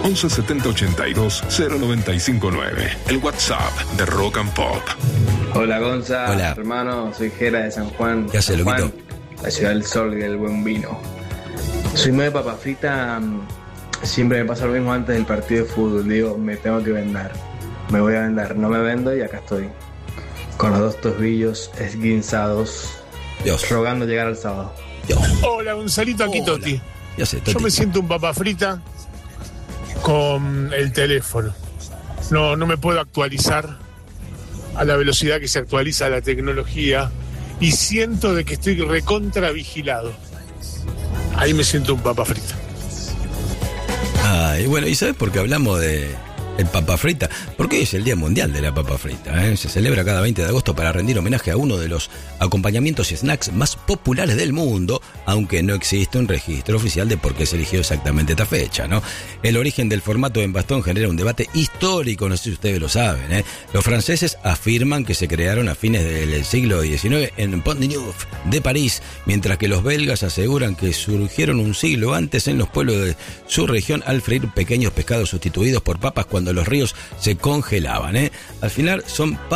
11 70 82 0959. El WhatsApp de Rock and Pop. Hola Gonza, Hola. hermano, soy Jera de San Juan. ¿Qué hace, San Juan, loquito? la ciudad del sol y del buen vino. Soy muy de papa frita, siempre me pasa lo mismo antes del partido de fútbol. Digo, me tengo que vender, me voy a vender, no me vendo y acá estoy. Con los dos tobillos esguinzados, Dios. rogando llegar al sábado. Dios. Hola, Gonzalito, aquí Hola. Toti. Ya sé, Yo Toti. me siento un papa frita con el teléfono. No me puedo actualizar a la velocidad que se actualiza la tecnología y siento de que estoy recontra vigilado. Ahí me siento un papa frita. Y bueno, ¿y sabes por qué hablamos de el papa frita? Porque hoy es el Día Mundial de la Papa Frita, ¿eh? Se celebra cada 20 de agosto para rendir homenaje a uno de los acompañamientos y snacks más populares del mundo, aunque no existe un registro oficial de por qué se eligió exactamente esta fecha, ¿no? El origen del formato en bastón genera un debate histórico, no sé si ustedes lo saben, ¿eh? Los franceses afirman que se crearon a fines del siglo XIX en Pont-de-Neuf de París, mientras que los belgas aseguran que surgieron un siglo antes en los pueblos de su región al freír pequeños pescados sustituidos por papas cuando los ríos se congelaban, ¿eh? Al final son